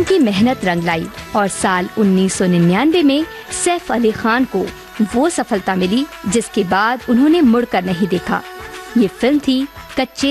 उनकी मेहनत रंग लाई और साल 1999 में सैफ अली खान को वो सफलता मिली जिसके बाद उन्होंने मुड़कर नहीं देखा। ये फिल्म थी कच्चे